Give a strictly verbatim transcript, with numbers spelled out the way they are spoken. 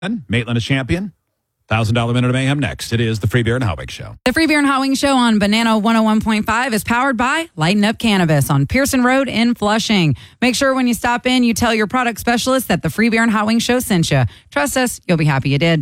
Maitland a champion. one thousand dollars Minute of Mayhem next. It is the Free Beer and Howing Show. The Free Beer and Howing Show on Banana one oh one point five is powered by Lighten Up Cannabis on Pearson Road in Flushing. Make sure when you stop in, you tell your product specialist that the Free Beer and Howing Show sent you. Trust us, you'll be happy you did.